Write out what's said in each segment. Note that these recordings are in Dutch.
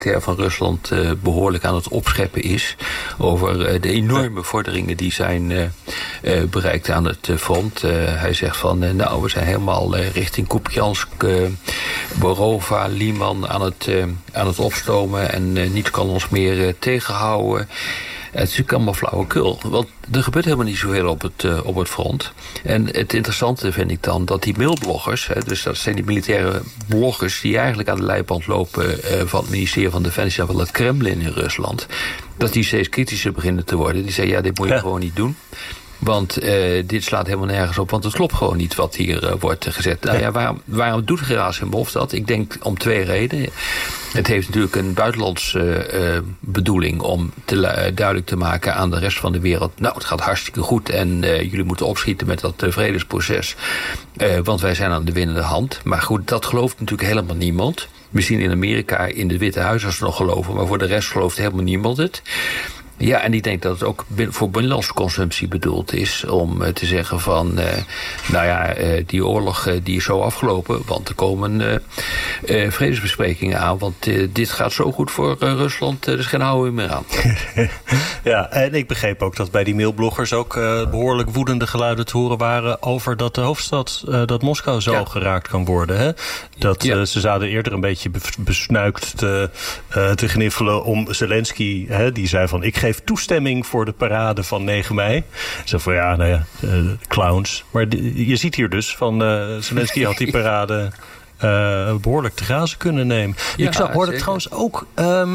van Rusland behoorlijk aan het opscheppen is over de enorme vorderingen die zijn bereikt aan het front. Hij zegt van, we zijn helemaal richting Kupiansk, Borova, Liman aan het opstomen en niets kan ons meer tegenhouden. Het is natuurlijk allemaal flauwekul, want er gebeurt helemaal niet zoveel op het front. En het interessante vind ik dan dat die mailbloggers, dus dat zijn die militaire bloggers die eigenlijk aan de leiband lopen van het ministerie van Defensie en van het Kremlin in Rusland, dat die steeds kritischer beginnen te worden. Die zeggen, dit moet je gewoon niet doen. Want dit slaat helemaal nergens op, want het klopt gewoon niet wat hier wordt gezet. Nou ja, waarom doet Gerasimov dat? Ik denk om 2 redenen. Het heeft natuurlijk een buitenlandse bedoeling om duidelijk te maken aan de rest van de wereld, het gaat hartstikke goed en jullie moeten opschieten met dat vredesproces. Want wij zijn aan de winnende hand. Maar goed, dat gelooft natuurlijk helemaal niemand. Misschien in Amerika, in het Witte Huis als ze nog geloven, maar voor de rest gelooft helemaal niemand het. Ja, en ik denk dat het ook voor binnenlandse consumptie bedoeld is om te zeggen van, die oorlog die is zo afgelopen, want er komen vredesbesprekingen aan, want dit gaat zo goed voor Rusland, er is geen houden meer aan. Ja, en ik begreep ook dat bij die mailbloggers ook behoorlijk woedende geluiden te horen waren over dat de hoofdstad, dat Moskou zo geraakt kan worden. Hè? Dat ze zouden eerder een beetje besnuikt te gniffelen om Zelensky, die zei van, ik geef toestemming voor de parade van 9 mei. Zo van, clowns. Maar je ziet hier dus van Zelensky had die parade behoorlijk te grazen kunnen nemen. Ja, ik hoorde trouwens ook,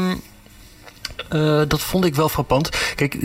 dat vond ik wel frappant. Kijk,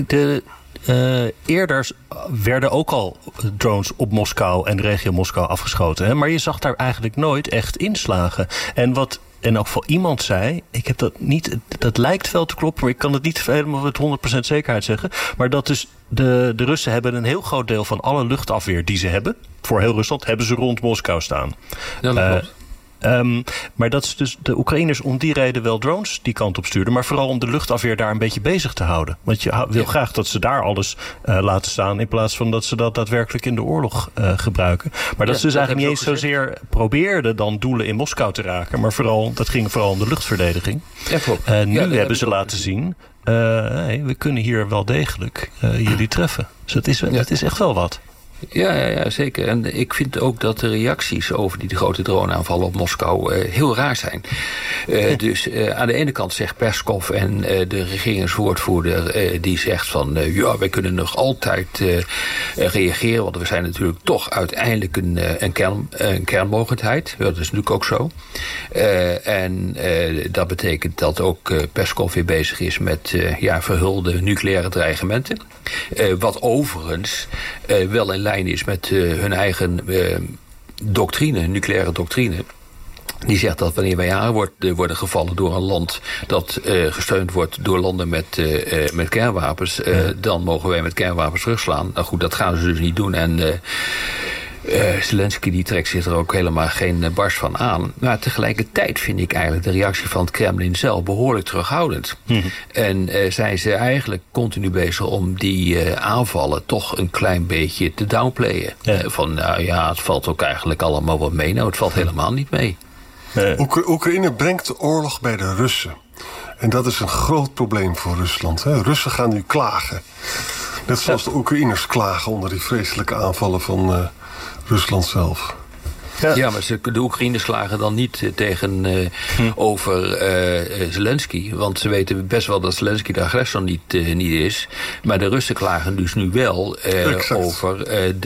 eerder werden ook al drones op Moskou en de regio Moskou afgeschoten. Hè? Maar je zag daar eigenlijk nooit echt inslagen. En wat in elk geval iemand zei, ik heb dat niet, dat lijkt wel te kloppen, maar ik kan het niet helemaal met 100% zekerheid zeggen. Maar dat dus de Russen hebben een heel groot deel van alle luchtafweer die ze hebben, voor heel Rusland, hebben ze rond Moskou staan. Ja, dat klopt. Maar dat is dus de Oekraïners om die reden wel drones die kant op stuurden, maar vooral om de luchtafweer daar een beetje bezig te houden. Want je wil graag dat ze daar alles laten staan in plaats van dat ze dat daadwerkelijk in de oorlog gebruiken. Maar dat ze dus eigenlijk niet eens zozeer probeerden dan doelen in Moskou te raken, maar dat ging vooral om de luchtverdediging. Ja, klopt. Nu hebben ze laten zien, we kunnen hier wel degelijk jullie treffen. Dus dat is echt wel wat. Ja, zeker. En ik vind ook dat de reacties over die grote droneaanvallen op Moskou heel raar zijn. Dus aan de ene kant zegt Peskov en de regeringswoordvoerder die zegt van wij kunnen nog altijd reageren, want we zijn natuurlijk toch uiteindelijk een kernmogendheid. Dat is natuurlijk ook zo. En dat betekent dat ook Peskov weer bezig is met verhulde nucleaire dreigementen. Wat overigens wel in lijn is met hun eigen doctrine, nucleaire doctrine. Die zegt dat wanneer wij aan worden gevallen door een land dat gesteund wordt door landen met kernwapens, dan mogen wij met kernwapens terugslaan. Nou goed, dat gaan ze dus niet doen. En Zelensky die trekt zich er ook helemaal geen barst van aan. Maar tegelijkertijd vind ik eigenlijk de reactie van het Kremlin zelf behoorlijk terughoudend. En zijn ze eigenlijk continu bezig om die aanvallen toch een klein beetje te downplayen. Het valt ook eigenlijk allemaal wat mee. Nou, het valt helemaal niet mee. Oekraïne brengt de oorlog bij de Russen. En dat is een groot probleem voor Rusland. Hè? Russen gaan nu klagen. Net zoals de Oekraïners klagen onder die vreselijke aanvallen van Rusland zelf. Ja, maar de Oekraïners klagen dan niet over Zelensky. Want ze weten best wel dat Zelensky de agressor niet is. Maar de Russen klagen dus nu wel over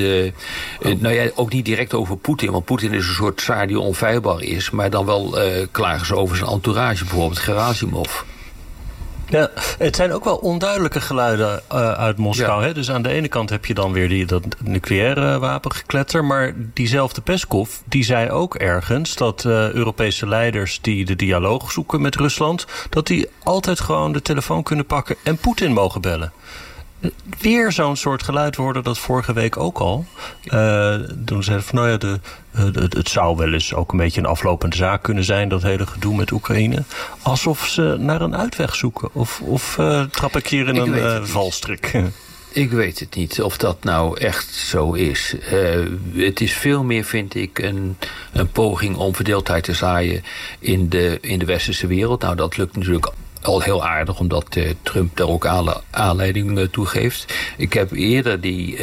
ook niet direct over Poetin. Want Poetin is een soort tsaar die onfeilbaar is. Maar dan wel klagen ze over zijn entourage, bijvoorbeeld Gerasimov. Ja, het zijn ook wel onduidelijke geluiden uit Moskou. Ja. Hè? Dus aan de ene kant heb je dan weer dat nucleaire wapengekletter. Maar diezelfde Peskov, die zei ook ergens dat Europese leiders die de dialoog zoeken met Rusland, dat die altijd gewoon de telefoon kunnen pakken en Poetin mogen bellen. Weer zo'n soort geluid. We hoorden dat vorige week ook al. Toen zeiden van het zou wel eens ook een beetje een aflopende zaak kunnen zijn, dat hele gedoe met Oekraïne. Alsof ze naar een uitweg zoeken. Of trap ik hier in een valstrik? Ik weet het niet of dat nou echt zo is. Het is veel meer, vind ik, een poging om verdeeldheid te zaaien in de westerse wereld. Nou, dat lukt natuurlijk al heel aardig, omdat Trump daar ook aanleiding toe geeft. Ik heb eerder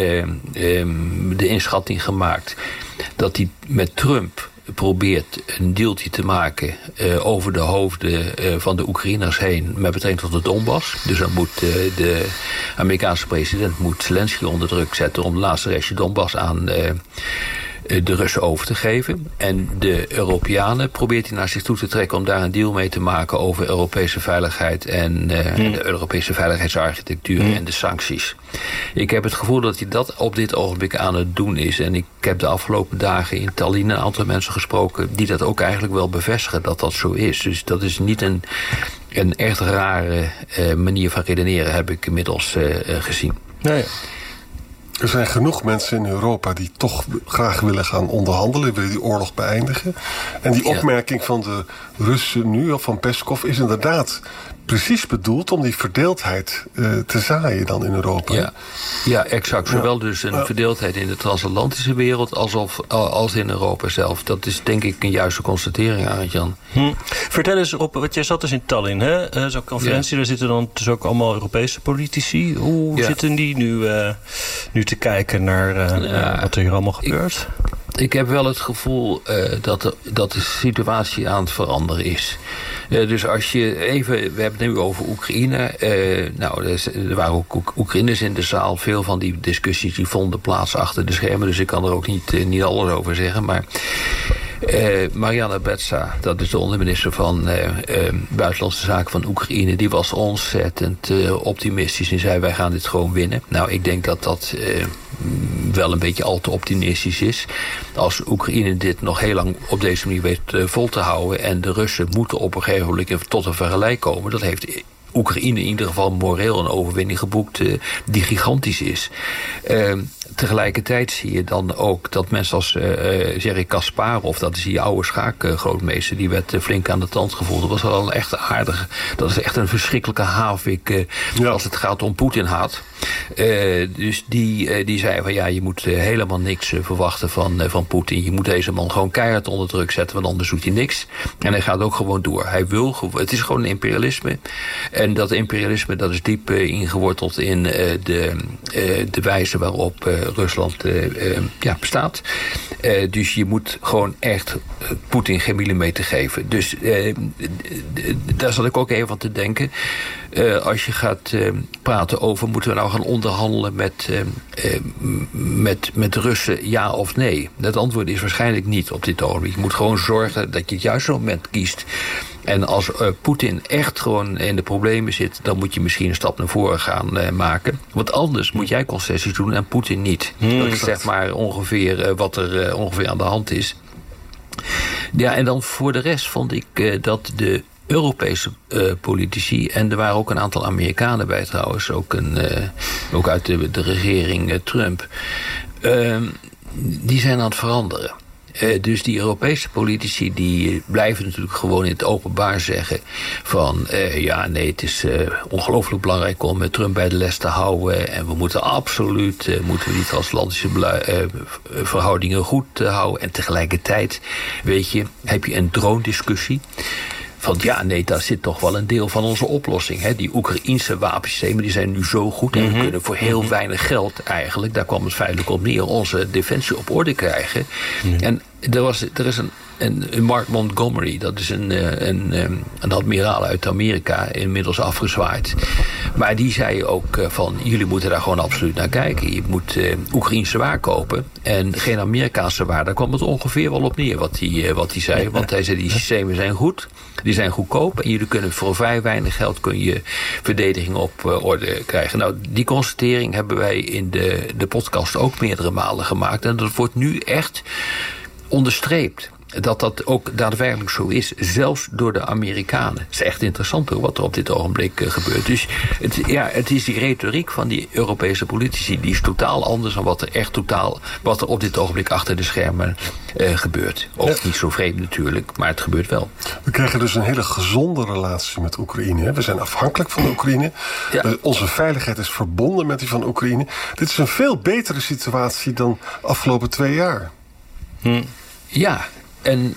de inschatting gemaakt dat hij met Trump probeert een dealtje te maken over de hoofden van de Oekraïners heen met betrekking tot de Donbass. Dus dan moet de Amerikaanse president Zelensky onder druk zetten om de laatste restje Donbass aan de Russen over te geven. En de Europeanen probeert hij naar zich toe te trekken om daar een deal mee te maken over Europese veiligheid en de Europese veiligheidsarchitectuur en de sancties. Ik heb het gevoel dat hij dat op dit ogenblik aan het doen is. En ik heb de afgelopen dagen in Tallinn een aantal mensen gesproken die dat ook eigenlijk wel bevestigen dat dat zo is. Dus dat is niet een echt rare manier van redeneren, heb ik inmiddels gezien. Nee. Er zijn genoeg mensen in Europa die toch graag willen gaan onderhandelen, willen die oorlog beëindigen. En die opmerking van de Russen nu, of van Peskov, is inderdaad precies bedoeld om die verdeeldheid te zaaien dan in Europa. Ja, exact. Zowel dus een verdeeldheid in de transatlantische wereld als in Europa zelf. Dat is denk ik een juiste constatering, Arend-Jan. Vertel eens op, want jij zat dus in Tallinn, hè? Zo'n conferentie, daar zitten dan dus ook allemaal Europese politici. Hoe zitten die nu te kijken naar wat er hier allemaal gebeurt? Ik heb wel het gevoel dat de situatie aan het veranderen is. Dus als je even, we hebben het nu over Oekraïne. Er waren ook Oekraïners in de zaal. Veel van die discussies die vonden plaats achter de schermen. Dus ik kan er ook niet alles over zeggen. Maar Marianna Betsa, dat is de onderminister van Buitenlandse Zaken van Oekraïne, die was ontzettend optimistisch en zei: wij gaan dit gewoon winnen. Nou, ik denk dat dat wel een beetje al te optimistisch is. Als Oekraïne dit nog heel lang op deze manier weet vol te houden en de Russen moeten op een gegeven moment tot een vergelijk komen, dat heeft Oekraïne in ieder geval moreel een overwinning geboekt die gigantisch is. Tegelijkertijd zie je dan ook dat mensen als Garry Kasparov, dat is die oude schaakgrootmeester, die werd flink aan de tand gevoeld. Dat was wel een echt aardige, dat is echt een verschrikkelijke havik als het gaat om Poetin-haat. Dus die zei van je moet helemaal niks verwachten van Poetin. Je moet deze man gewoon keihard onder druk zetten, want anders doet hij niks. En hij gaat ook gewoon door. Het is gewoon een imperialisme. En dat imperialisme, dat is diep ingeworteld in de wijze waarop Rusland bestaat. Dus je moet gewoon echt Poetin geen millimeter geven. Dus daar zat ik ook even aan te denken. Als je gaat praten over, moeten we nou gaan onderhandelen met Russen, ja of nee? Het antwoord is waarschijnlijk niet op dit ogenblik. Je moet gewoon zorgen dat je het juiste moment kiest. En als Poetin echt gewoon in de problemen zit, dan moet je misschien een stap naar voren gaan maken. Want anders moet jij concessies doen en Poetin niet. Dat is zeg maar ongeveer wat er ongeveer aan de hand is. Ja, en dan voor de rest vond ik dat de Europese politici, en er waren ook een aantal Amerikanen bij trouwens, ook uit de regering Trump, die zijn aan het veranderen. Dus die Europese politici die blijven natuurlijk gewoon in het openbaar zeggen van het is ongelooflijk belangrijk om Trump bij de les te houden en we moeten absoluut die transatlantische verhoudingen goed houden. En tegelijkertijd, heb je een droondiscussie. Van daar zit toch wel een deel van onze oplossing. Hè? Die Oekraïense wapensystemen die zijn nu zo goed. En we kunnen voor heel weinig geld eigenlijk, daar kwam het feitelijk op neer, onze defensie op orde krijgen. En er is een Mark Montgomery, dat is een admiraal uit Amerika, inmiddels afgezwaaid. Maar die zei ook van, jullie moeten daar gewoon absoluut naar kijken. Je moet Oekraïense waar kopen en geen Amerikaanse waar. Daar kwam het ongeveer wel op neer wat hij zei. Want hij zei, die systemen zijn goed, die zijn goedkoop en jullie kunnen voor vrij weinig geld kun je verdediging op orde krijgen. Nou, die constatering hebben wij in de podcast ook meerdere malen gemaakt. En dat wordt nu echt onderstreept. dat ook daadwerkelijk zo is. Zelfs door de Amerikanen. Het is echt interessant hoor, wat er op dit ogenblik gebeurt. Dus het is die retoriek van die Europese politici, die is totaal anders dan wat er op dit ogenblik achter de schermen gebeurt. Ook niet zo vreemd natuurlijk, maar het gebeurt wel. We krijgen dus een hele gezonde relatie met Oekraïne. Hè? We zijn afhankelijk van de Oekraïne. Ja. Onze veiligheid is verbonden met die van Oekraïne. Dit is een veel betere situatie dan de afgelopen 2 jaar. Ja. En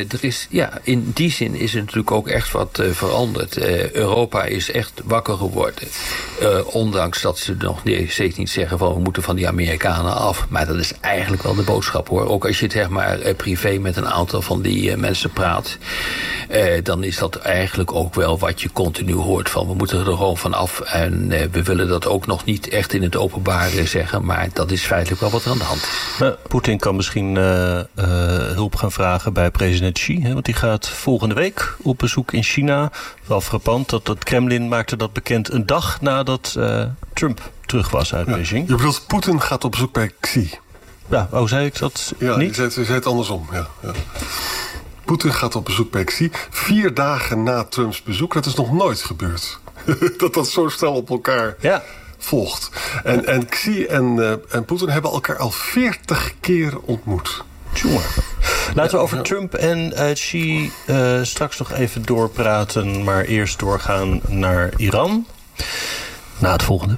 in die zin is er natuurlijk ook echt wat veranderd. Europa is echt wakker geworden. Ondanks dat ze nog steeds niet zeggen van we moeten van die Amerikanen af. Maar dat is eigenlijk wel de boodschap hoor. Ook als je het zeg maar privé met een aantal van die mensen praat. Dan is dat eigenlijk ook wel wat je continu hoort van we moeten er gewoon van af. En we willen dat ook nog niet echt in het openbaar zeggen. Maar dat is feitelijk wel wat er aan de hand is. Poetin kan misschien hulp gaan vragen bij president Xi. Hè, want die gaat volgende week op bezoek in China. Wel frappant dat het Kremlin maakte dat bekend een dag nadat Trump terug was uit Beijing. Je bedoelt, Poetin gaat op bezoek bij Xi. Ja, zei ik dat niet? Ja, je zei het andersom. Ja. Poetin gaat op bezoek bij Xi 4 dagen na Trumps bezoek. Dat is nog nooit gebeurd. dat zo snel op elkaar volgt. En Xi en Poetin hebben elkaar al 40 keer ontmoet. Jongen. Laten we over Trump en Xi straks nog even doorpraten. Maar eerst doorgaan naar Iran. Na het volgende.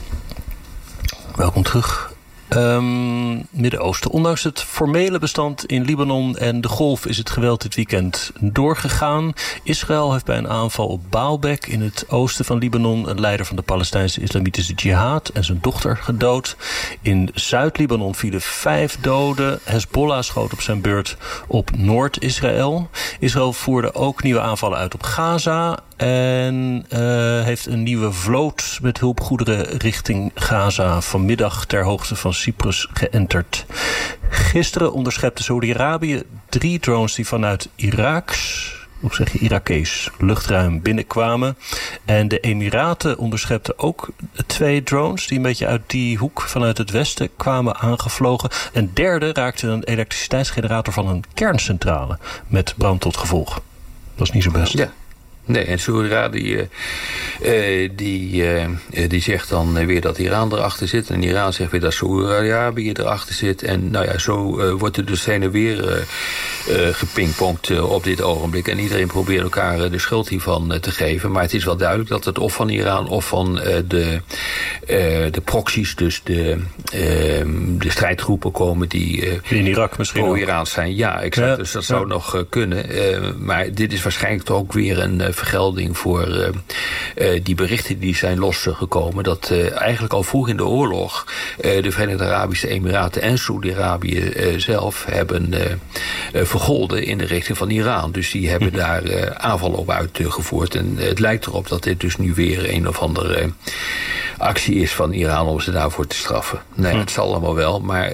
Welkom terug. Midden-Oosten. Ondanks het formele bestand in Libanon en de golf is het geweld dit weekend doorgegaan. Israël heeft bij een aanval op Baalbek in het oosten van Libanon een leider van de Palestijnse Islamitische Jihad en zijn dochter gedood. In Zuid-Libanon vielen 5 doden. Hezbollah schoot op zijn beurt op Noord-Israël. Israël voerde ook nieuwe aanvallen uit op Gaza en heeft een nieuwe vloot met hulpgoederen richting Gaza vanmiddag ter hoogte van Cyprus geënterd. Gisteren onderschepte Saudi-Arabië 3 drones die vanuit Irakees luchtruim binnenkwamen. En de Emiraten onderschepten ook 2 drones die een beetje uit die hoek vanuit het westen kwamen aangevlogen. Een derde raakte een elektriciteitsgenerator van een kerncentrale met brand tot gevolg. Dat is niet zo best. Ja. Nee, en Saudi-Arabië die zegt dan weer dat Iran erachter zit. En Iran zegt weer dat Saudi-Arabië erachter zit. En nou ja, zo wordt er dus heen en weer gepingpongd op dit ogenblik. En iedereen probeert elkaar de schuld hiervan te geven. Maar het is wel duidelijk dat het of van Iran of van de proxies, dus de strijdgroepen komen die in Irak misschien pro-Iraans zijn. Ja, exact. Ja, dus dat zou nog kunnen. Maar dit is waarschijnlijk toch ook weer een vergelding voor die berichten die zijn losgekomen. Dat eigenlijk al vroeg in de oorlog de Verenigde Arabische Emiraten en Saudi-Arabië zelf hebben vergolden in de richting van Iran. Dus die hebben daar aanvallen op uitgevoerd. En het lijkt erop dat dit dus nu weer een of andere actie is van Iran om ze daarvoor te straffen. Nee, het zal allemaal wel, maar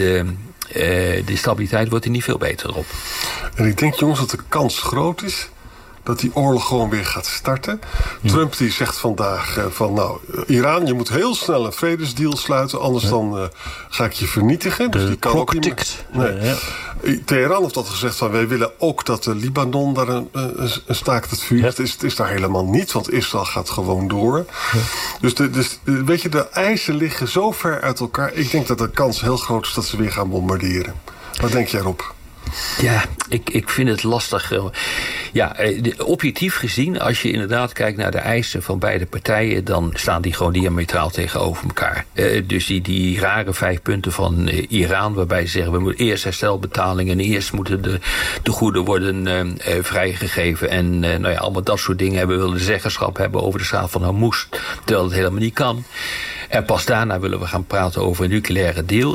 de stabiliteit wordt er niet veel beter op. En ik denk, jongens, dat de kans groot is dat die oorlog gewoon weer gaat starten. Trump die zegt vandaag Iran, je moet heel snel een vredesdeal sluiten, anders dan ga ik je vernietigen. Dus die kan ook niet meer. Teheran heeft dat gezegd van wij willen ook dat de Libanon daar een staakt het vuur. Het is daar helemaal niet, want Israël gaat gewoon door. Dus weet je, de eisen liggen zo ver uit elkaar. Ik denk dat de kans heel groot is dat ze weer gaan bombarderen. Wat denk jij, Rob? Ja, ik vind het lastig. Ja, objectief gezien, als je inderdaad kijkt naar de eisen van beide partijen, dan staan die gewoon diametraal tegenover elkaar. Dus die rare 5 punten van Iran, waarbij ze zeggen we moeten eerst herstelbetalingen en eerst moeten de goeden worden vrijgegeven. En allemaal dat soort dingen hebben. We willen zeggenschap hebben over de straat van Hormuz, terwijl het helemaal niet kan. En pas daarna willen we gaan praten over een nucleaire deal.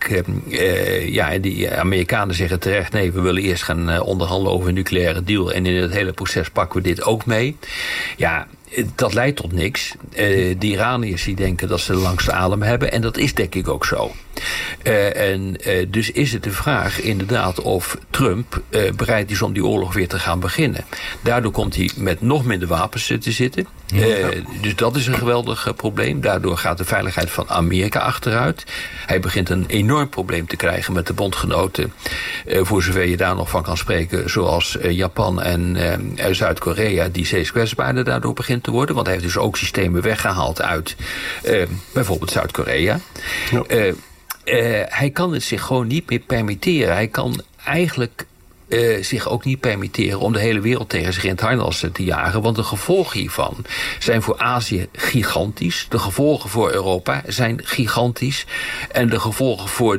En die Amerikanen zeggen terecht, nee, we willen eerst gaan onderhandelen over een nucleaire deal. En in het hele proces pakken we dit ook mee. Ja, dat leidt tot niks. De Iraniërs die denken dat ze de langste adem hebben. En dat is denk ik ook zo. Dus is het de vraag inderdaad of Trump bereid is om die oorlog weer te gaan beginnen. Daardoor komt hij met nog minder wapens te zitten. Dus dat is een geweldig probleem. Daardoor gaat de veiligheid van Amerika achteruit. Hij begint een enorm probleem te krijgen met de bondgenoten. Voor zover je daar nog van kan spreken. Zoals Japan en Zuid-Korea, die steeds kwetsbaarder daardoor begint te worden. Want hij heeft dus ook systemen weggehaald uit bijvoorbeeld Zuid-Korea. Ja. Hij kan het zich gewoon niet meer permitteren. Hij kan eigenlijk zich ook niet permitteren om de hele wereld tegen zich in het harnas te jagen. Want de gevolgen hiervan zijn voor Azië gigantisch. De gevolgen voor Europa zijn gigantisch. En de gevolgen voor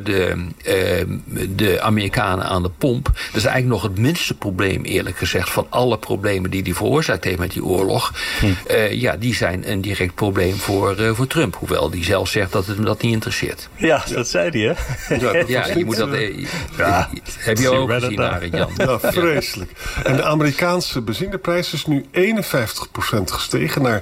de Amerikanen aan de pomp. Dat is eigenlijk nog het minste probleem, eerlijk gezegd, van alle problemen die hij veroorzaakt heeft met die oorlog. Die zijn een direct probleem voor Trump. Hoewel die zelf zegt dat het hem dat niet interesseert. Ja, dat zei hij, hè? Ja, je moet dat... heb je ook gezien, Arie? Ja, vreselijk. En de Amerikaanse benzineprijs is nu 51% gestegen naar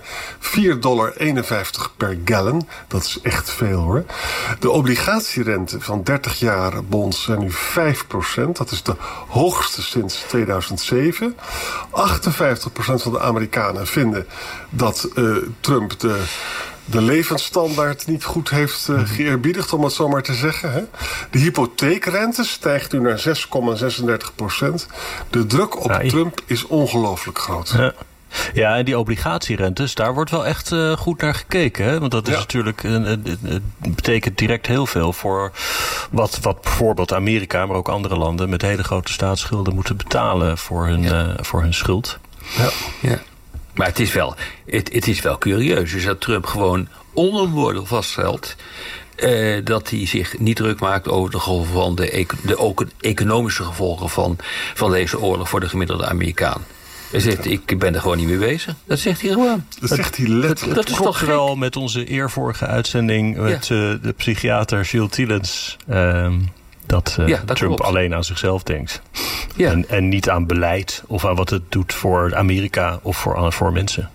$4,51 per gallon. Dat is echt veel, hoor. De obligatierente van 30 jaar bonds zijn nu 5%. Dat is de hoogste sinds 2007. 58% van de Amerikanen vinden dat Trump de levensstandaard niet goed heeft geëerbiedigd, om het zo maar te zeggen. Hè? De hypotheekrente stijgt nu naar 6,36%. De druk op Trump is ongelooflijk groot. Ja, en die obligatierentes, daar wordt wel echt goed naar gekeken. Hè? Want dat is natuurlijk het betekent direct heel veel voor wat bijvoorbeeld Amerika, maar ook andere landen met hele grote staatsschulden moeten betalen voor hun schuld. Ja. Maar het is wel curieus. Dus dat Trump gewoon onomwoordelijk vaststelt dat hij zich niet druk maakt over de gevolgen van de economische gevolgen van deze oorlog voor de gemiddelde Amerikaan. Hij zegt, ik ben er gewoon niet mee bezig. Dat zegt hij gewoon. Dat zegt hij letterlijk. Dat is toch wel met onze eervorige uitzending met de psychiater Gilles Tillens. Dat Trump klopt. Alleen aan zichzelf denkt. Ja. En niet aan beleid of aan wat het doet voor Amerika of voor mensen.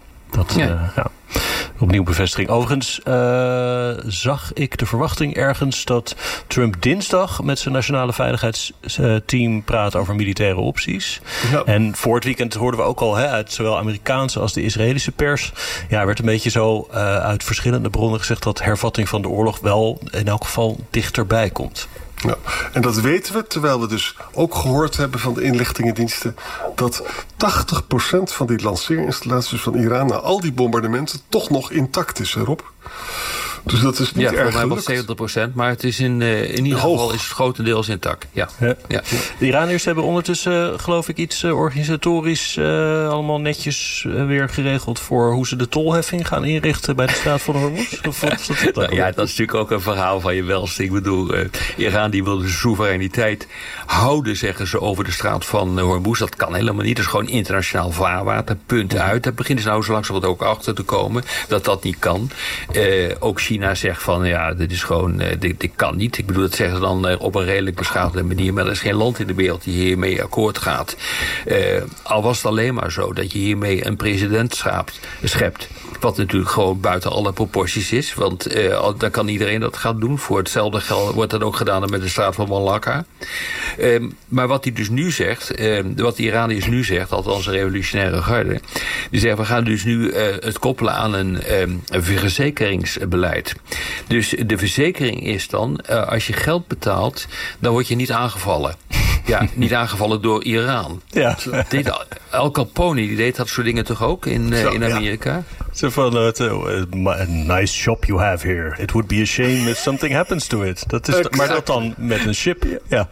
Opnieuw bevestiging. Overigens zag ik de verwachting ergens dat Trump dinsdag met zijn nationale veiligheidsteam praat over militaire opties. Ja. En voor het weekend hoorden we ook al uit zowel Amerikaanse als de Israëlische pers. Ja, werd een beetje zo uit verschillende bronnen gezegd dat hervatting van de oorlog wel in elk geval dichterbij komt. Ja, en dat weten we, terwijl we dus ook gehoord hebben van de inlichtingendiensten dat 80% van die lanceerinstallaties van Iran na al die bombardementen toch nog intact is, Rob. Dus dat is niet erg gelukt. 70%, maar het is in ieder geval is het grotendeels intact. Ja. De Iraniërs hebben ondertussen, geloof ik, iets organisatorisch allemaal netjes weer geregeld voor hoe ze de tolheffing gaan inrichten bij de straat van Hormuz. Dat is natuurlijk ook een verhaal van je welste. Ik bedoel, Iran die wil de soevereiniteit houden, zeggen ze, over de straat van Hormuz. Dat kan helemaal niet. Dat is gewoon internationaal vaarwater. Punt uit. Daar beginnen ze nou zo langzamerhand ook achter te komen dat dat niet kan. Ook China zegt van, dit is gewoon, dit kan niet. Ik bedoel, dat zeggen ze dan op een redelijk beschaafde manier. Maar er is geen land in de wereld die hiermee akkoord gaat. Al was het alleen maar zo dat je hiermee een president schept. Wat natuurlijk gewoon buiten alle proporties is. Want dan kan iedereen dat gaan doen. Voor hetzelfde geld wordt dat ook gedaan met de straat van Malakka. Maar wat hij dus nu zegt, wat de Iraniërs nu zegt, althans de revolutionaire garde, die zeggen, we gaan dus nu het koppelen aan een verzekeringsbeleid. Dus de verzekering is dan, als je geld betaalt, dan word je niet aangevallen. Ja, niet aangevallen door Iran. Ja. Al Capone die deed dat soort dingen toch ook in Amerika? Ja. Zo van, a nice shop you have here. It would be a shame if something happens to it. Dat is maar dat dan met een ship. Ja.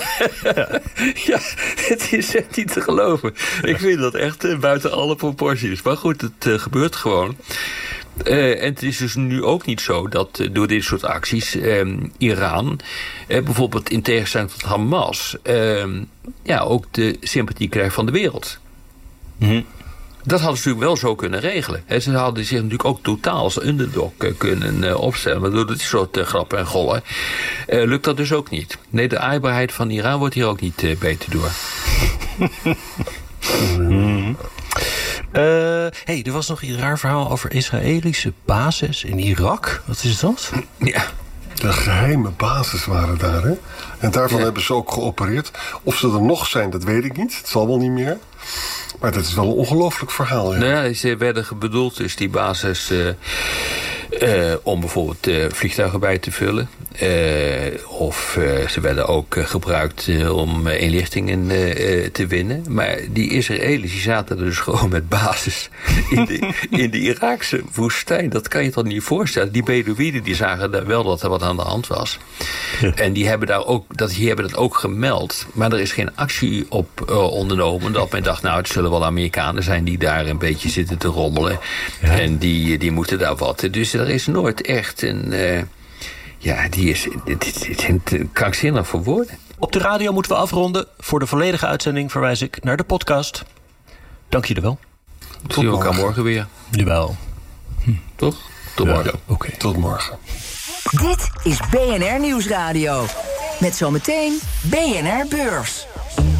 Ja, het is echt niet te geloven. Ik vind dat echt buiten alle proporties. Maar goed, het gebeurt gewoon. En het is dus nu ook niet zo dat door dit soort acties Iran, bijvoorbeeld in tegenstelling tot Hamas, ook de sympathie krijgt van de wereld. Mm-hmm. Dat hadden ze natuurlijk wel zo kunnen regelen. Ze hadden zich natuurlijk ook totaal als underdog kunnen opstellen. Maar door dit soort grappen en gollen lukt dat dus ook niet. Nee, de aaibaarheid van Iran wordt hier ook niet beter door. Mm-hmm. Er was nog een raar verhaal over Israëlische bases in Irak. Wat is dat? Ja. De geheime bases waren daar, hè? En daarvan hebben ze ook geopereerd. Of ze er nog zijn, dat weet ik niet. Het zal wel niet meer. Maar dat is wel een ongelooflijk verhaal. Ja. Nou ja, ze werden bedoeld, dus die basis... om bijvoorbeeld vliegtuigen bij te vullen. Of ze werden ook gebruikt om inlichtingen te winnen. Maar die Israëli's die zaten er dus gewoon met basis in de Iraakse woestijn. Dat kan je toch niet voorstellen. Die Bedouinen die zagen daar wel dat er wat aan de hand was. Ja. En die hebben dat ook gemeld. Maar er is geen actie op ondernomen. Dat men dacht, nou het zullen wel Amerikanen zijn die daar een beetje zitten te rommelen. Ja. En die moeten daar wat. Dus er is nooit echt een... het is krankzinnig voor woorden. Op de radio moeten we afronden. Voor de volledige uitzending verwijs ik naar de podcast. Dank jullie wel. Zien we elkaar morgen weer. Jawel. Toch? Tot morgen. Okay. Tot morgen. Dit is BNR Nieuwsradio. Met zometeen BNR Beurs.